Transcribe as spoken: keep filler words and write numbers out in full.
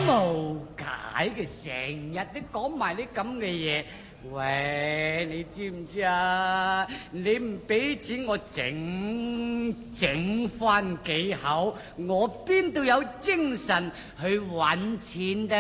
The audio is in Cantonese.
冇解嘅，成日都講埋啲咁嘅嘢。喂，你知唔知啊？你唔俾錢我整整翻幾口，我邊度有精神去揾錢得？